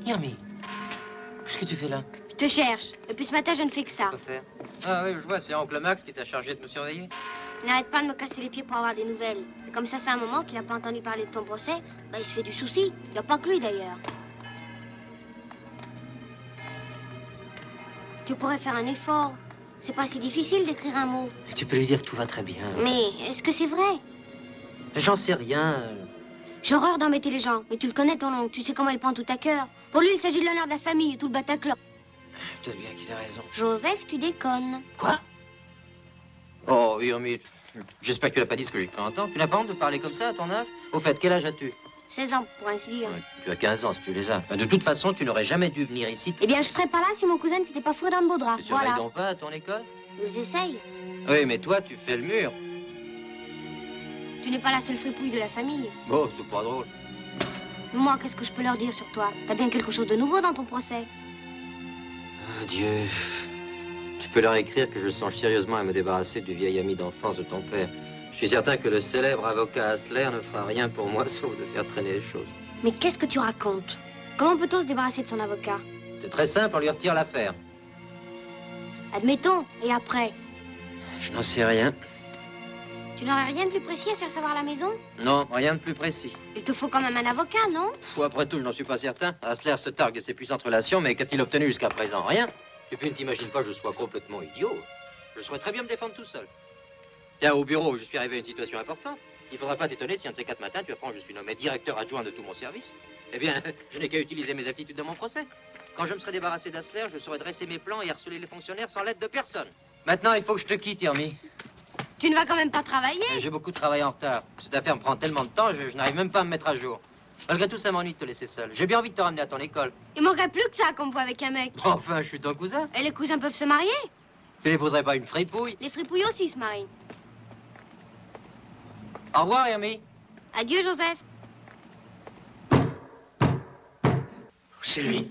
Yami, qu'est-ce que tu fais là? Je te cherche. Depuis ce matin, je ne fais que ça. Quoi faire? Ah oui, je vois, c'est oncle Max qui t'a chargé de me surveiller. N'arrête pas de me casser les pieds pour avoir des nouvelles. Et comme ça fait un moment qu'il n'a pas entendu parler de ton procès, bah il se fait du souci. Il n'y a pas que lui d'ailleurs. Tu pourrais faire un effort. C'est pas si difficile d'écrire un mot. Et tu peux lui dire que tout va très bien. Mais est-ce que c'est vrai? J'en sais rien. J'ai horreur d'embêter les gens. Mais tu le connais, ton oncle. Tu sais comment il prend tout à cœur. Pour lui, il s'agit de l'honneur de la famille et tout le Bataclan. Peut-être bien qu'il a raison. Joseph, tu déconnes. Quoi? Oh, Yami, j'espère que tu l'as pas dit ce que j'ai cru entendre. Tu n'as pas honte de parler comme ça à ton âge? Au fait, quel âge as-tu? 16 ans, pour ainsi dire. Ouais, tu as 15 ans si tu les as. De toute façon, tu n'aurais jamais dû venir ici. Eh bien, je serais pas là si mon cousin ne s'était pas fourré dans de beaux draps. Tu surveilles Voilà. donc pas à ton école? Ils essayent. Oui, mais toi, tu fais le mur. Tu n'es pas la seule fripouille de la famille. Bon, c'est pas drôle. Moi, qu'est-ce que je peux leur dire sur toi? T'as bien quelque chose de nouveau dans ton procès. Ah, Dieu. Tu peux leur écrire que je songe sérieusement à me débarrasser du vieil ami d'enfance de ton père. Je suis certain que le célèbre avocat Hassler ne fera rien pour moi sauf de faire traîner les choses. Mais qu'est-ce que tu racontes? Comment peut-on se débarrasser de son avocat? C'est très simple, on lui retire l'affaire. Admettons, et après? Je n'en sais rien. Tu n'aurais rien de plus précis à faire savoir à la maison? Non, rien de plus précis. Il te faut quand même un avocat, non? Ou après tout, je n'en suis pas certain. Hassler se targue de ses puissantes relations, mais qu'a-t-il obtenu jusqu'à présent? Rien. Et puis ne t'imagine pas que je sois complètement idiot. Je saurais très bien me défendre tout seul. Tiens, au bureau, je suis arrivé à une situation importante. Il ne faudra pas t'étonner si un de ces 4 matins, tu apprends que je suis nommé directeur adjoint de tout mon service. Eh bien, je n'ai qu'à utiliser mes aptitudes dans mon procès. Quand je me serai débarrassé d'Hassler, je saurai dresser mes plans et harceler les fonctionnaires sans l'aide de personne. Maintenant, il faut que je te quitte, Yami. Tu ne vas quand même pas travailler? J'ai beaucoup de travail en retard. Cette affaire me prend tellement de temps, je n'arrive même pas à me mettre à jour. Malgré tout, ça m'ennuie de te laisser seul. J'ai bien envie de te ramener à ton école. Il manquerait plus que ça qu'on me voit avec un mec. Enfin, je suis ton cousin. Et les cousins peuvent se marier? Tu n'épouserais pas une fripouille? Les fripouilles aussi se marient. Au revoir, Yami. Adieu, Joseph. C'est lui.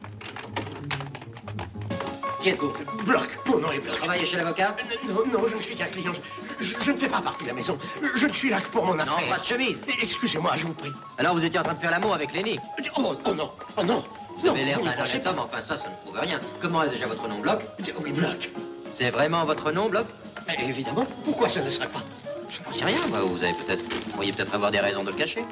Qui êtes-vous? Bloch, mon nom est Bloch. Travaillez chez l'avocat? Non, je ne suis qu'un client. Je ne fais pas partie de la maison. Je ne suis là que pour mon affaire. Non, pas de chemise. Excusez-moi, je vous prie. Alors vous étiez en train de faire l'amour avec Lenny? Oh non, oh non. Vous avez l'air vous d'un n'y pensez honnête homme, enfin ça ne prouve rien. Comment est déjà votre nom, Bloch? Oui, Bloch. C'est vraiment votre nom, Bloch? Évidemment. Pourquoi ça ne serait pas? Je n'en sais rien, moi. Vous pourriez peut-être avoir des raisons de le cacher.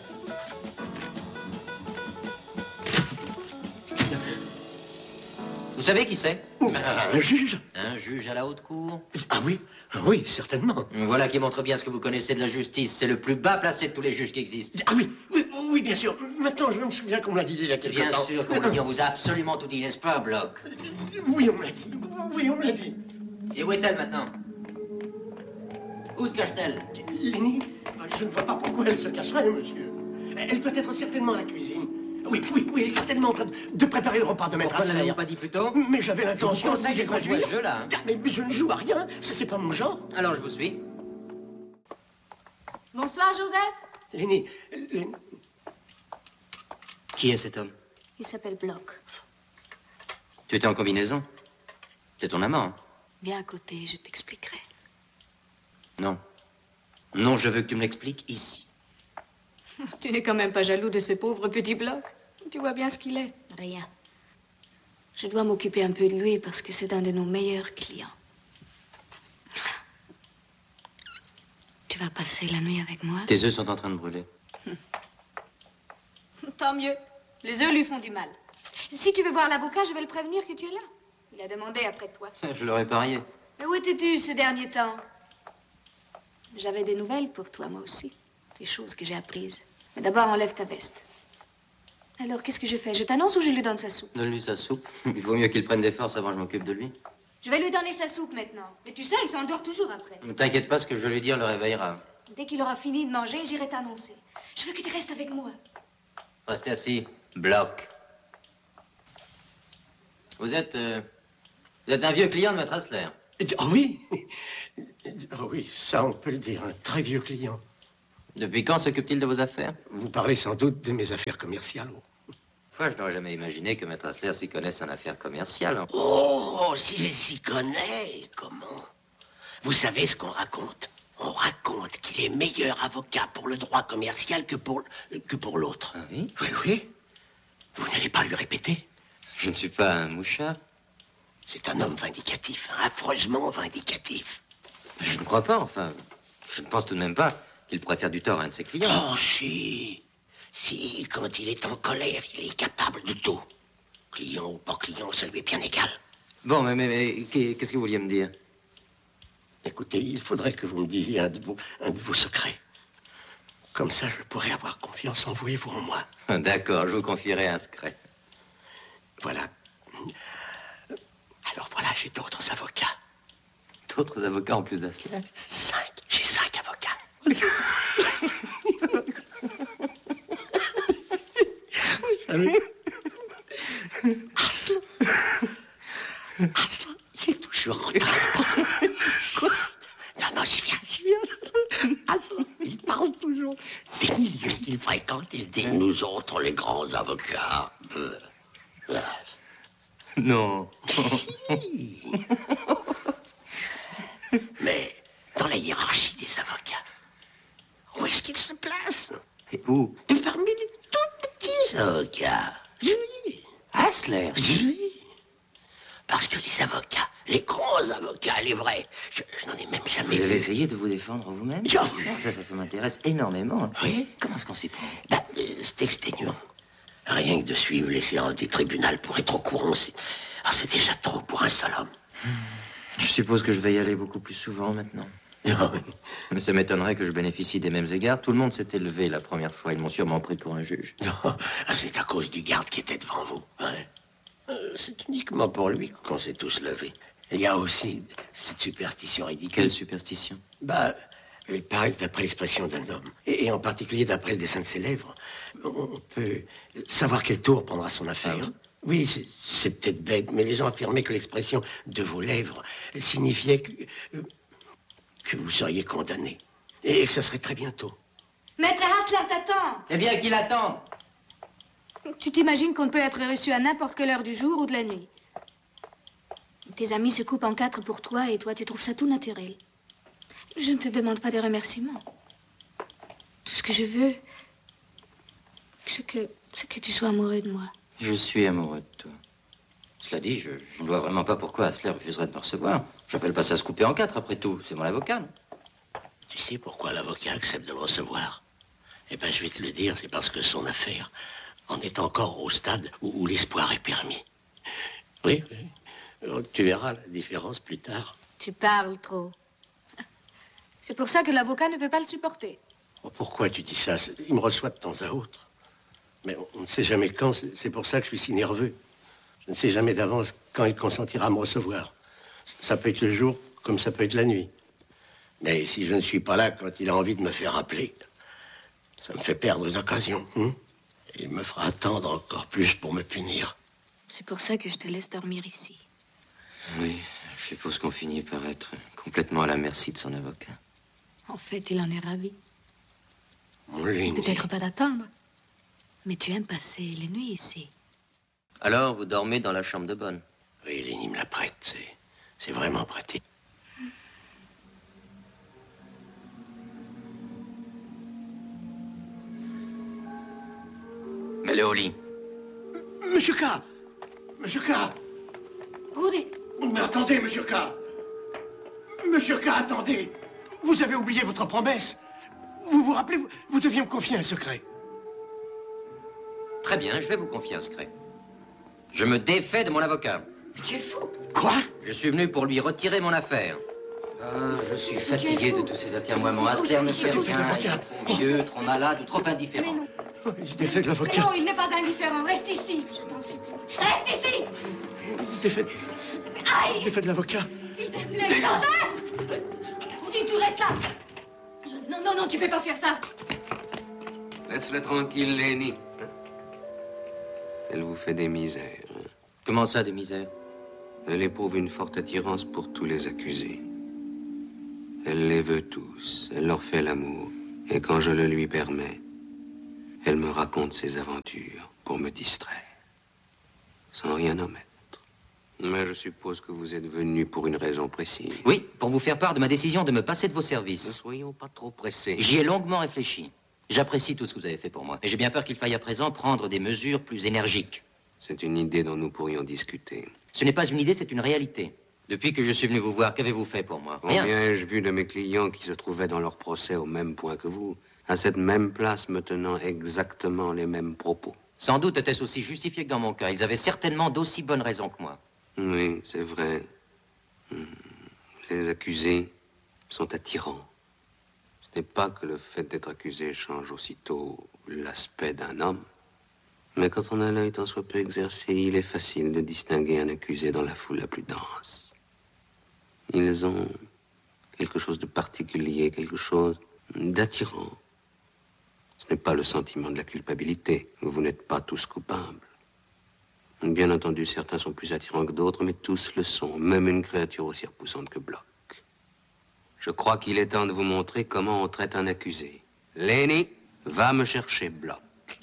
Vous savez qui c'est? Un juge. Un juge à la haute cour. Ah oui, certainement. Voilà qui montre bien ce que vous connaissez de la justice. C'est le plus bas placé de tous les juges qui existent. Ah oui, bien sûr. Maintenant, je me souviens qu'on me l'a dit il y a quelque temps. Bien sûr qu'on l'a dit, on vous a absolument tout dit, n'est-ce pas, Bloch? Oui, on me l'a dit. Oui, on me l'a dit. Et où est-elle maintenant? Où se cache-t-elle? Lenny, je ne vois pas pourquoi elle se cacherait, monsieur. Elle doit être certainement à la cuisine. Oui, elle est certainement en train de préparer le repas de maître Pourquoi ne Hassler. l'avez-vous pas dit plus tôt? Mais j'avais l'intention de Je vous conseille de jouer à ce jeu-là. Hein. Ah, mais je ne joue à rien, ça c'est pas mon genre. Alors je vous suis. Bonsoir, Joseph. Lenny, Qui est cet homme? Il s'appelle Bloch. Tu étais en combinaison? C'est ton amant? Hein? Viens à côté, je t'expliquerai. Non. Non, je veux que tu me l'expliques ici. Tu n'es quand même pas jaloux de ce pauvre petit Bloch? Tu vois bien ce qu'il est. Rien. Je dois m'occuper un peu de lui parce que c'est un de nos meilleurs clients. Tu vas passer la nuit avec moi? Tes œufs sont en train de brûler. Tant mieux. Les œufs lui font du mal. Si tu veux voir l'avocat, je vais le prévenir que tu es là. Il a demandé après toi. Je l'aurais parié. Mais où étais-tu ces derniers temps? J'avais des nouvelles pour toi, moi aussi. Des choses que j'ai apprises. Mais d'abord, enlève ta veste. Alors, qu'est-ce que je fais? Je t'annonce ou je lui donne sa soupe? Donne-lui sa soupe. Il vaut mieux qu'il prenne des forces avant que je m'occupe de lui. Je vais lui donner sa soupe maintenant. Mais tu sais, il s'endort toujours après. Ne t'inquiète pas, ce que je vais lui dire le réveillera. Dès qu'il aura fini de manger, j'irai t'annoncer. Je veux que tu restes avec moi. Restez assis. Bloch. Vous êtes un vieux client de maître Hassler. Ah oui. Ah oui, ça on peut le dire, un très vieux client. Depuis quand s'occupe-t-il de vos affaires? Vous parlez sans doute de mes affaires commerciales. Enfin, je n'aurais jamais imaginé que maître Hassler s'y connaisse en affaires commerciales. Oh, s'il s'y connaît, comment? Vous savez ce qu'on raconte? On raconte qu'il est meilleur avocat pour le droit commercial que pour l'autre. Ah oui? Oui. Vous n'allez pas lui répéter? Je ne suis pas un mouchard. C'est un homme vindicatif, hein, affreusement vindicatif. Je ne crois pas, enfin. Je ne pense tout de même pas qu'il pourrait faire du tort à un de ses clients. Oh, si. Si, quand il est en colère, il est capable de tout. Client ou pas client, ça lui est bien égal. Bon, mais qu'est-ce que vous vouliez me dire? Écoutez, il faudrait que vous me disiez un de vos secrets. Comme ça, je pourrais avoir confiance en vous et vous en moi. D'accord, je vous confierai un secret. Voilà. Alors voilà, j'ai d'autres avocats. D'autres avocats en plus d'Asler? 5. J'ai 5 avocats. Vous savez, Aslan, il est toujours en train de... Quoi? Non, j'y viens. Aslan, il parle toujours des milieux qu'il fréquente. Il dit, nous autres, les grands avocats. Non. Si. Mais dans la hiérarchie des avocats, où est-ce qu'il se place? Et où? Parmi les tout petits avocats. Oui. Asler? Oui. Parce que les avocats, les grands avocats, les vrais, je n'en ai même jamais Vous avez vu. essayé de vous défendre vous-même? Non. Ça m'intéresse énormément. Oui. Comment est-ce qu'on s'y prend? C'est exténuant. Rien que de suivre les séances du tribunal pour être au courant, c'est déjà trop pour un seul homme. Je suppose que je vais y aller beaucoup plus souvent maintenant. Mais ça m'étonnerait que je bénéficie des mêmes égards. Tout le monde s'est élevé la première fois. Ils m'ont sûrement pris pour un juge. Non, c'est à cause du garde qui était devant vous. Hein. C'est uniquement pour lui qu'on s'est tous levés. Il y a aussi cette superstition ridicule. Quelle superstition? Il paraît que d'après l'expression d'un homme, et en particulier d'après le dessin de ses lèvres, on peut savoir quel tour prendra son affaire. Ah bon? Oui, c'est peut-être bête, mais les gens affirmaient que l'expression de vos lèvres signifiait que vous seriez condamné. Et que ça serait très bientôt. Maître Hasler t'attend. Eh bien, qu'il attende. Tu t'imagines qu'on peut être reçu à n'importe quelle heure du jour ou de la nuit. Tes amis se coupent en 4 pour toi et toi, tu trouves ça tout naturel. Je ne te demande pas des remerciements. Tout ce que je veux, c'est que tu sois amoureux de moi. Je suis amoureux de toi. Cela dit, je ne vois vraiment pas pourquoi Asler refuserait de me recevoir. J'appelle pas ça se couper en 4, après tout. C'est mon avocat. Non? Tu sais pourquoi l'avocat accepte de le recevoir? Eh bien, je vais te le dire, c'est parce que son affaire en est encore au stade où l'espoir est permis. Oui. Tu verras la différence plus tard. Tu parles trop. C'est pour ça que l'avocat ne peut pas le supporter. Oh, pourquoi tu dis ça? Il me reçoit de temps à autre. Mais on ne sait jamais quand, c'est pour ça que je suis si nerveux. Je ne sais jamais d'avance quand il consentira à me recevoir. Ça peut être le jour, comme ça peut être la nuit. Mais si je ne suis pas là quand il a envie de me faire appeler, ça me fait perdre une occasion. Et il me fera attendre encore plus pour me punir. C'est pour ça que je te laisse dormir ici. Oui, je suppose qu'on finit par être complètement à la merci de son avocat. En fait, il en est ravi. On l'est. Peut-être pas d'attendre, mais tu aimes passer les nuits ici. Alors, vous dormez dans la chambre de bonne? Oui, Lénie me la prête. C'est vraiment pratique. Mets-le au lit. Monsieur K. Monsieur K. Rudy. Mais attendez, Monsieur K. Monsieur K, attendez. Vous avez oublié votre promesse. Vous vous rappelez, vous deviez me confier un secret. Très bien, je vais vous confier un secret. Je me défais de mon avocat. Tu es fou. Quoi? Je suis venu pour lui retirer mon affaire. Ah, je suis fatigué de tous ces atermoiements. Asler ne fait rien. Il est trop vieux, trop malade ou trop indifférent. Il se défait de Mais l'avocat. non, il n'est pas indifférent. Reste ici. Je t'en supplie. Reste ici. Il se défait. Aïe. Il se défait de l'avocat. S'il te plaît, Jordan. Rudy, tu restes là. Non, tu peux pas faire ça. Laisse-le tranquille, Lénie. Elle vous fait des misères. Comment ça, des misères? Elle éprouve une forte attirance pour tous les accusés. Elle les veut tous. Elle leur fait l'amour. Et quand je le lui permets, elle me raconte ses aventures pour me distraire. Sans rien omettre. Mais je suppose que vous êtes venu pour une raison précise. Oui, pour vous faire part de ma décision de me passer de vos Ne services. soyons pas trop pressés. J'y ai longuement réfléchi. J'apprécie tout ce que vous avez fait pour moi. Et j'ai bien peur qu'il faille à présent prendre des mesures plus énergiques. C'est une idée dont nous pourrions discuter. Ce n'est pas une idée, c'est une réalité. Depuis que je suis venu vous voir, qu'avez-vous fait pour moi? Rien. Combien ai-je vu de mes clients qui se trouvaient dans leur procès au même point que vous, à cette même place, me tenant exactement les mêmes propos? Sans doute était-ce aussi justifié que dans mon cas. Ils avaient certainement d'aussi bonnes raisons que moi. Oui, c'est vrai. Les accusés sont attirants. Ce n'est pas que le fait d'être accusé change aussitôt l'aspect d'un homme. Mais quand on a l'œil tant soit peu exercé, il est facile de distinguer un accusé dans la foule la plus dense. Ils ont quelque chose de particulier, quelque chose d'attirant. Ce n'est pas le sentiment de la culpabilité. Vous n'êtes pas tous coupables. Bien entendu, certains sont plus attirants que d'autres, mais tous le sont, même une créature aussi repoussante que Bloch. Je crois qu'il est temps de vous montrer comment on traite un accusé. Lenny, va me chercher Bloch.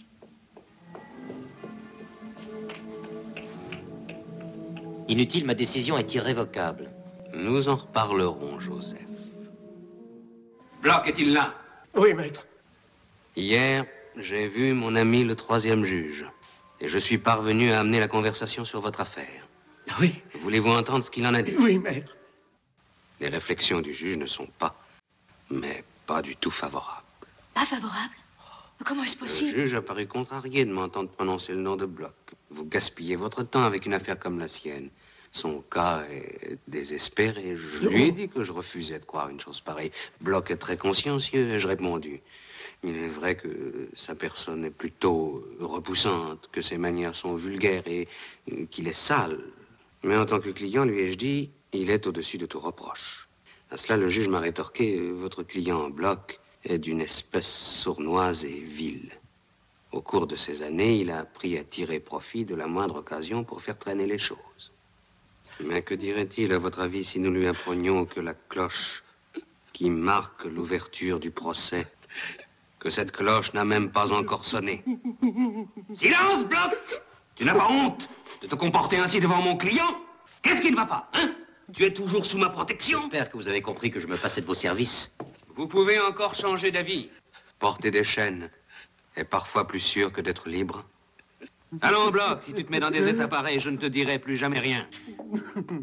Inutile, ma décision est irrévocable. Nous en reparlerons, Joseph. Bloch est-il là? Oui, maître. Hier, j'ai vu mon ami le 3e juge. Et je suis parvenu à amener la conversation sur votre affaire. Oui. Voulez-vous entendre ce qu'il en a dit? Oui, maître. Les réflexions du juge ne sont pas, mais pas du tout favorables. Pas favorable? Comment est-ce Le possible? juge a paru contrarié de m'entendre prononcer le nom de Bloch. Vous gaspillez votre temps avec une affaire comme la sienne. Son cas est désespéré. Je lui ai dit que je refusais de croire une chose pareille. Bloch est très consciencieux, ai-je répondu. Il est vrai que sa personne est plutôt repoussante, que ses manières sont vulgaires et qu'il est sale. Mais en tant que client, lui ai-je dit, il est au-dessus de tout reproche. À cela, le juge m'a rétorqué, votre client Bloch est d'une espèce sournoise et vile. Au cours de ces années, il a appris à tirer profit de la moindre occasion pour faire traîner les choses. Mais que dirait-il, à votre avis, si nous lui apprenions que la cloche qui marque l'ouverture du procès, que cette cloche n'a même pas encore sonné? Silence, Bloch! Tu n'as pas honte de te comporter ainsi devant mon client? Qu'est-ce qui ne va pas, hein? Tu es toujours sous ma protection? J'espère que vous avez compris que je me passais de vos services. Vous pouvez encore changer d'avis. Porter des chaînes est parfois plus sûr que d'être libre. Allons, Bloch, si tu te mets dans des états pareils, je ne te dirai plus jamais rien.